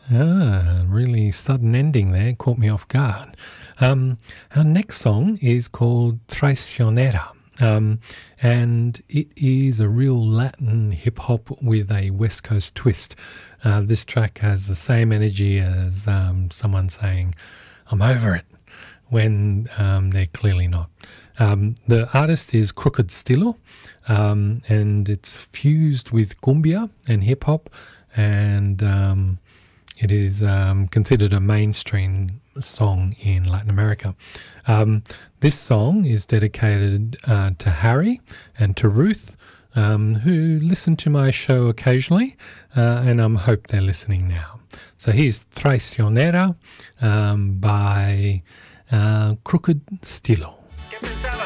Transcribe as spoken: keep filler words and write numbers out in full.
Ah, really sudden ending there, caught me off guard. Um, our next song is called Traicionera, um, and it is a real Latin hip-hop with a West Coast twist. Uh, this track has the same energy as um, someone saying, "I'm over it," when um, they're clearly not. Um, the artist is Crooked Stilo, um, and it's fused with cumbia and hip-hop, and um, it is um, considered a mainstream song in Latin America. Um, this song is dedicated uh, to Harry and to Ruth, um, who listen to my show occasionally, uh, and I hope they're listening now. So here's Traicionera um, by uh, Crooked Stilo.